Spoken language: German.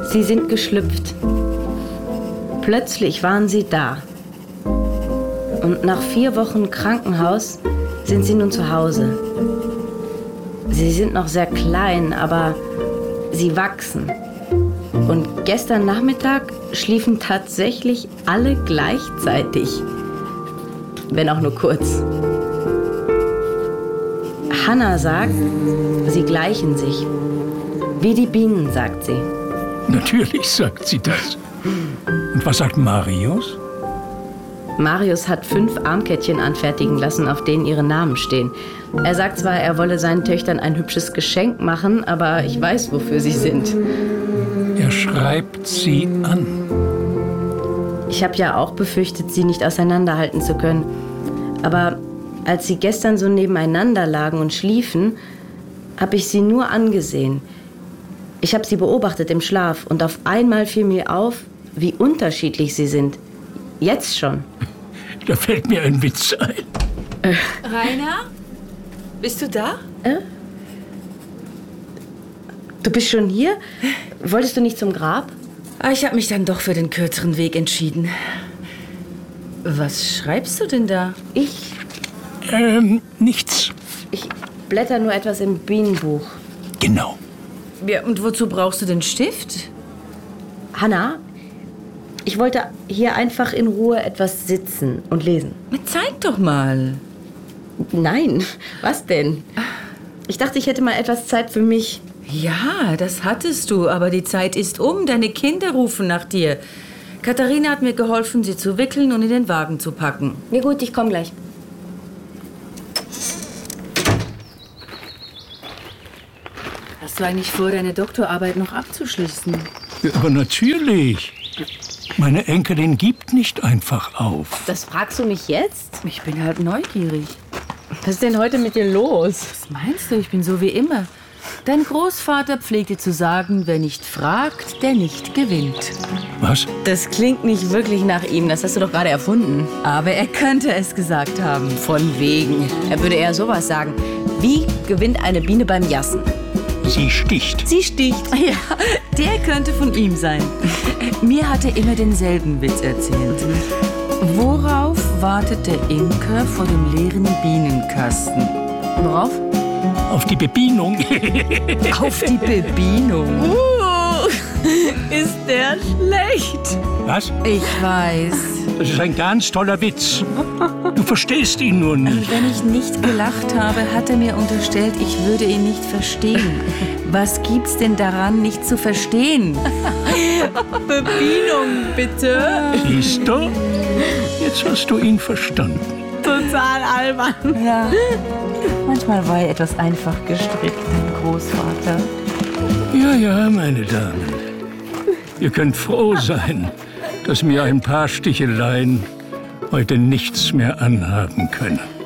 Sie sind geschlüpft. Plötzlich waren sie da. Und nach 4 Wochen Krankenhaus sind sie nun zu Hause. Sie sind noch sehr klein, aber sie wachsen. Und gestern Nachmittag schliefen tatsächlich alle gleichzeitig. Wenn auch nur kurz. Hannah sagt, sie gleichen sich. Wie die Bienen, sagt sie. Natürlich sagt sie das. Und was sagt Marius? Marius hat 5 Armkettchen anfertigen lassen, auf denen ihre Namen stehen. Er sagt zwar, er wolle seinen Töchtern ein hübsches Geschenk machen, aber ich weiß, wofür sie sind. Er schreibt sie an. Ich habe ja auch befürchtet, sie nicht auseinanderhalten zu können. Aber als sie gestern so nebeneinander lagen und schliefen, habe ich sie nur angesehen. Ich habe sie beobachtet im Schlaf und auf einmal fiel mir auf, wie unterschiedlich sie sind. Jetzt schon. Da fällt mir ein Witz ein. Rainer? Bist du da? Du bist schon hier? Wolltest du nicht zum Grab? Ich habe mich dann doch für den kürzeren Weg entschieden. Was schreibst du denn da? Nichts. Ich blätter nur etwas im Bienenbuch. Genau. Ja, und wozu brauchst du den Stift? Hannah, ich wollte hier einfach in Ruhe etwas sitzen und lesen. Zeig doch mal. Nein, was denn? Ich dachte, ich hätte mal etwas Zeit für mich. Ja, das hattest du, aber die Zeit ist um. Deine Kinder rufen nach dir. Katharina hat mir geholfen, sie zu wickeln und in den Wagen zu packen. Ja gut, ich komme gleich. Hast du eigentlich vor, deine Doktorarbeit noch abzuschließen? Ja, aber natürlich. Meine Enkelin gibt nicht einfach auf. Das fragst du mich jetzt? Ich bin halt neugierig. Was ist denn heute mit dir los? Was meinst du? Ich bin so wie immer. Dein Großvater pflegte zu sagen, wer nicht fragt, der nicht gewinnt. Was? Das klingt nicht wirklich nach ihm. Das hast du doch gerade erfunden. Aber er könnte es gesagt haben. Von wegen. Er würde eher sowas sagen. Wie gewinnt eine Biene beim Jassen? Sie sticht. Sie sticht. Ja, der könnte von ihm sein. Mir hat er immer denselben Witz erzählt. Worauf wartet der Imker vor dem leeren Bienenkasten? Worauf? Auf die Bebienung. Auf die Bebienung. Ist der schlecht? Was? Ich weiß. Das ist ein ganz toller Witz. Du verstehst ihn nur nicht. Wenn ich nicht gelacht habe, hat er mir unterstellt, ich würde ihn nicht verstehen. Was gibt's denn daran, nicht zu verstehen? Bebienung, bitte. Siehst du? Jetzt hast du ihn verstanden. Total albern. Ja, manchmal war er etwas einfach gestrickt, mein Großvater. Ja, ja, meine Damen. Ihr könnt froh sein, dass mir ein paar Sticheleien heute nichts mehr anhaben können.